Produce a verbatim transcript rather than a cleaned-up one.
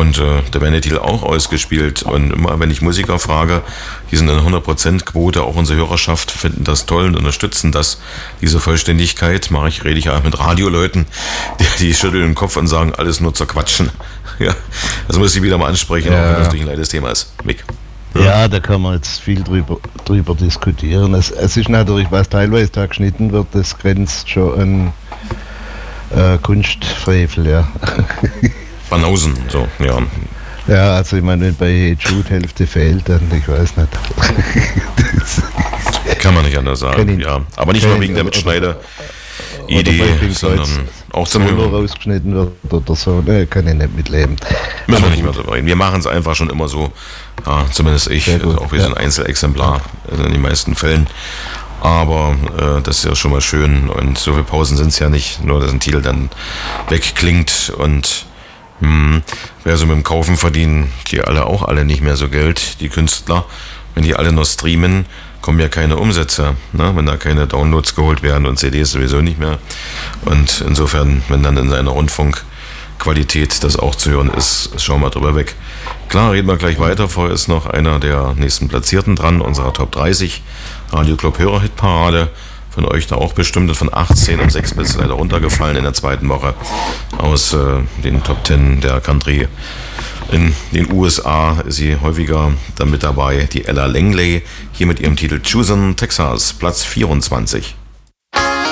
Und äh, da werden die Titel auch ausgespielt. Und immer, wenn ich Musiker frage, die sind in hundert Prozent Quote, auch unsere Hörerschaft finden das toll und unterstützen das. Diese Vollständigkeit mache ich, rede ich auch mit Radioleuten, die, die schütteln den Kopf und sagen, alles nur zur Quatschen. Ja, das muss ich wieder mal ansprechen, ja. auch wenn das natürlich ein leides Thema ist. Mick. Ja. ja, da kann man jetzt viel drüber, drüber diskutieren. Es, es ist natürlich, was teilweise da geschnitten wird, das grenzt schon an äh, Kunstfrevel, ja. Banausen, so, ja. Ja, also ich meine, wenn bei Hey Jude Hälfte fehlt, dann ich weiß nicht. Kann man nicht anders sagen, ja. Aber nicht nur wegen der Mitschneider-Idee, sondern auch zum Hören. Rausgeschnitten wird oder so, ne, kann ich nicht mitleben. Müssen wir nicht mehr drüber reden. Wir machen es einfach schon immer so, ja, zumindest ich, also auch wir sind ein Einzelexemplar in den meisten Fällen. Aber äh, das ist ja schon mal schön und so viele Pausen sind es ja nicht, nur dass ein Titel dann wegklingt und Hm, wer so mit dem Kaufen verdienen, die alle auch alle nicht mehr so Geld, die Künstler. Wenn die alle noch streamen, kommen ja keine Umsätze, ne? Wenn da keine Downloads geholt werden und C Ds sowieso nicht mehr. Und insofern, wenn dann in seiner Rundfunkqualität das auch zu hören ist, schauen wir drüber weg. Klar, reden wir gleich weiter. Vorher ist noch einer der nächsten Platzierten dran, unserer Top dreißig Radio Club Hörerhitparade. Von euch da auch bestimmt, von achtzehn um sechs bis leider runtergefallen in der zweiten Woche aus äh, den Top zehn der Country. In den U S A ist sie häufiger dann mit dabei, die Ella Langley, hier mit ihrem Titel Chosen Texas, Platz vierundzwanzig.